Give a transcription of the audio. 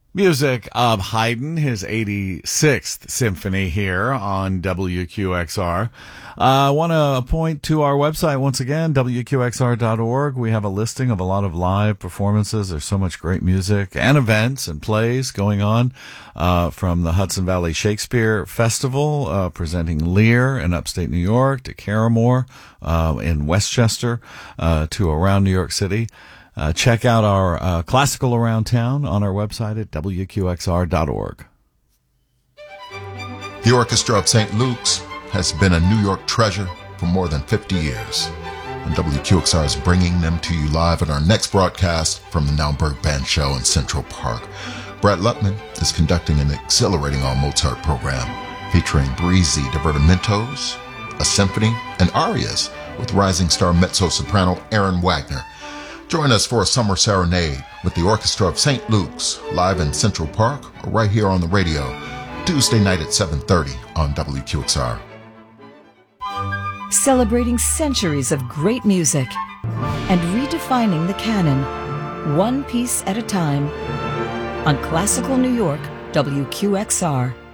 Music of Haydn, his 86th symphony here on WQXR. I want to point to our website once again, WQXR.org. We have a listing of a lot of live performances. There's so much great music and events and plays going on from the Hudson Valley Shakespeare Festival, presenting Lear in upstate New York, to Caramore in Westchester, to around New York City. Check out our Classical Around Town on our website at WQXR.org. The Orchestra of St. Luke's has been a New York treasure for more than 50 years, and WQXR is bringing them to you live at our next broadcast from the Naumburg Band Show in Central Park. Brett Lutman is conducting an exhilarating all-Mozart program featuring breezy divertimentos, a symphony, and arias with rising star mezzo-soprano Aaron Wagner. Join us for a summer serenade with the Orchestra of St. Luke's live in Central Park or right here on the radio, Tuesday night at 7:30 on WQXR. Celebrating centuries of great music and redefining the canon, one piece at a time, on Classical New York, WQXR.